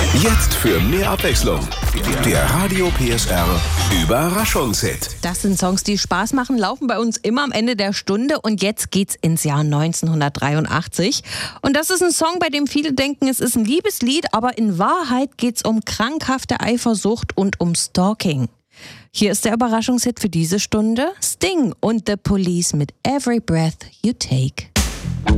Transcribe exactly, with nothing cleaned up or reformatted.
Jetzt für mehr Abwechslung. Der Radio P S R Überraschungshit. Das sind Songs, die Spaß machen, laufen bei uns immer am Ende der Stunde. Und jetzt geht's ins Jahr neunzehnhundertdreiundachtzig. Und das ist ein Song, bei dem viele denken, es ist ein Liebeslied, aber in Wahrheit geht's um krankhafte Eifersucht und um Stalking. Hier ist der Überraschungshit für diese Stunde: Sting und The Police mit Every Breath You Take.